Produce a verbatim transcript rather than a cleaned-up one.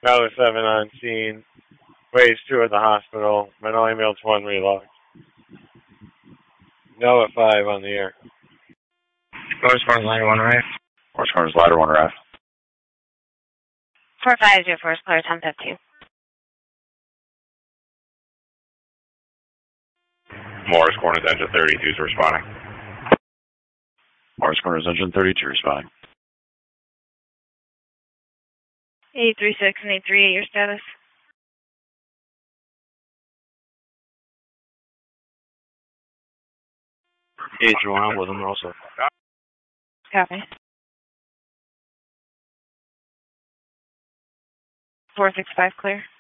Bravo seven on scene. Waves two at the hospital. Mental ambulance one relocked. Nova five on the air. Force Corners ladder one right. Force Corners ladder one right. four five zero four, clear ten fifteen. Morris Corners engine thirty-two is responding. Morris Corners engine thirty-two responding. eight three six and eight three eight, your status? eight three one, I'm with them also. Copy. four six five clear.